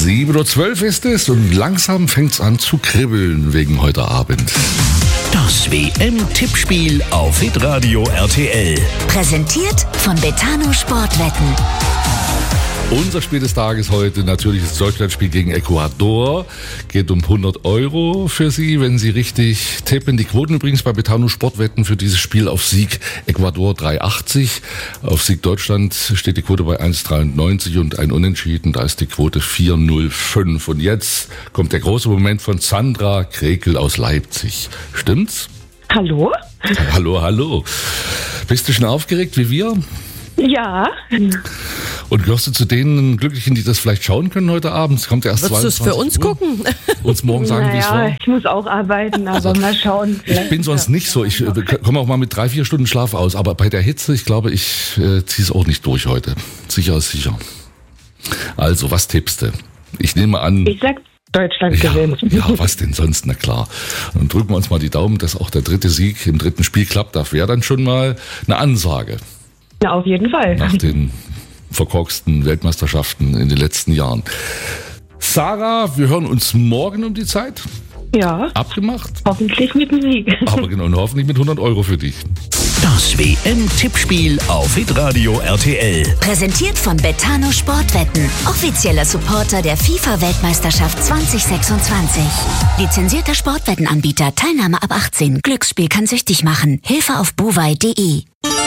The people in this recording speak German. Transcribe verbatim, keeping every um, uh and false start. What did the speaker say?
sieben Uhr zwölf ist es und langsam fängt es an zu kribbeln wegen heute Abend. Das W M-Tippspiel auf Hitradio R T L. Präsentiert von Betano Sportwetten. Unser Spiel des Tages heute natürlich das Deutschlandspiel gegen Ecuador. Geht um hundert Euro für Sie, wenn Sie richtig tippen. Die Quoten übrigens bei Betano Sportwetten für dieses Spiel auf Sieg Ecuador drei Komma achtzig. Auf Sieg Deutschland steht die Quote bei eins Komma dreiundneunzig und ein Unentschieden, da ist die Quote vier Komma null fünf. Und jetzt kommt der große Moment von Sandra Krekel aus Leipzig. Stimmt's? Hallo? Hallo, hallo. Bist du schon aufgeregt wie wir? Ja. Und gehörst du zu den Glücklichen, die das vielleicht schauen können heute Abend? Es kommt ja erst Würdest du es für uns Uhr. gucken? Uns morgen sagen, naja, wie es war. ich muss auch arbeiten, aber also, mal schauen. Ich bin sonst nicht so. Ich äh, komme auch mal mit drei, vier Stunden Schlaf aus. Aber bei der Hitze, ich glaube, ich äh, ziehe es auch nicht durch heute. Sicher ist sicher. Also, was tippst du? Ich nehme an... Ich sag, Deutschland ja, gewinnt. Ja, was denn sonst? Na klar. Dann drücken wir uns mal die Daumen, dass auch der dritte Sieg im dritten Spiel klappt. Das wäre dann schon mal eine Ansage. Na, auf jeden Fall. Nach den verkorksten Weltmeisterschaften in den letzten Jahren. Sarah, wir hören uns morgen um die Zeit. Ja. Abgemacht? Hoffentlich mit dem Sieg. Aber genau, und hoffentlich mit hundert Euro für dich. Das W M-Tippspiel auf Hitradio R T L. Präsentiert von Betano Sportwetten. Offizieller Supporter der FIFA-Weltmeisterschaft zwanzig sechsundzwanzig. Lizenzierter Sportwettenanbieter. Teilnahme ab achtzehn. Glücksspiel kann süchtig machen. Hilfe auf bovai punkt de.